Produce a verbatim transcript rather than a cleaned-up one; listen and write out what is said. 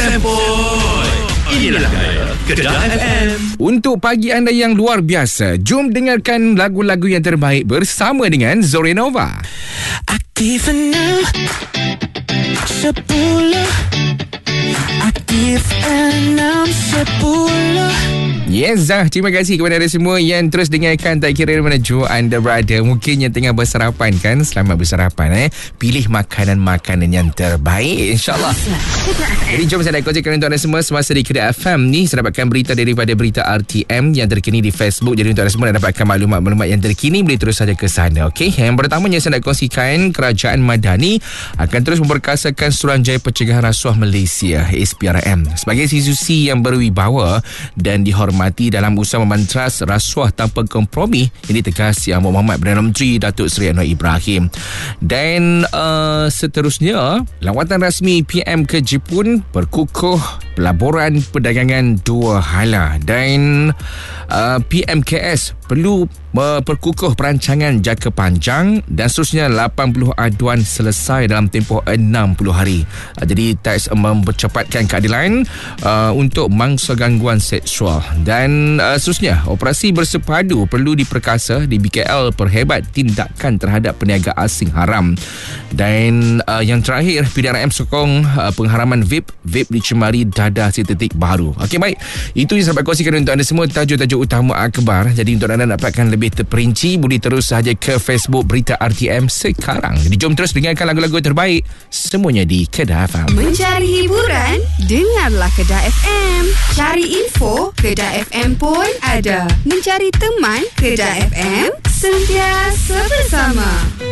Sempoi. Inilah gaya Kedah F M. Untuk pagi anda yang luar biasa, jom dengarkan lagu-lagu yang terbaik bersama dengan Zorenova. Aktif enam sepuluh, aktif enam sepuluh. Yes, Zah, terima kasih kepada anda semua yang terus dengarkan, tak kira mana jua anda berada. Mungkin yang tengah bersarapan kan, selamat bersarapan eh. Pilih makanan-makanan yang terbaik, insyaAllah. Jadi jom saya nak kongsikan untuk anda semua semasa di Kedah F M ni. Saya dapatkan berita daripada Berita R T M yang terkini di Facebook. Jadi untuk anda semua nak dapatkan maklumat-maklumat yang terkini, boleh terus saja ke sana. Okey, yang pertamanya saya nak kongsikan Kerajaan Madani akan terus memperkasakan Suruhanjaya Pencegahan Rasuah Malaysia S P R M sebagai institusi yang berwibawa dan dihormati dalam usaha memantras rasuah tanpa kompromi yang ditegas Yang Muhammad Perdana Menteri Datuk Seri Anwar Ibrahim. Dan uh, seterusnya, lawatan rasmi P M ke Jepun berkukuh pelaburan perdagangan dua hala. Dan uh, P M K S perlu memperkukuh perancangan jangka panjang. Dan seterusnya, lapan puluh aduan selesai dalam tempoh enam puluh hari. Uh, jadi teks mempercepatkan keadilan uh, untuk mangsa gangguan seksual. Dan uh, seterusnya, operasi bersepadu perlu diperkasa di B K L perhebat tindakan terhadap peniaga asing haram. Dan uh, yang terakhir, P D R M sokong uh, pengharaman vape vape dicemari dadah sintetik baru. Okey, baik, itu yang saya dapat kongsikan untuk anda semua, tajuk-tajuk utama akhbar. Jadi untuk anda dapatkan lebih terperinci, boleh terus sahaja ke Facebook Berita R T M sekarang. Jadi jom terus dengarkan lagu-lagu terbaik semuanya di Kedah F M. Mencari hiburan, dengarlah Kedah F M. Cari info, Kedah F M pun ada. Mencari teman, Kedah F M sentiasa bersama.